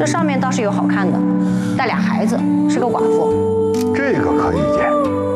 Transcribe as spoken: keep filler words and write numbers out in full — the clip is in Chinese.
上面倒是有好看的，带俩孩子，是个寡妇。 这个可以演。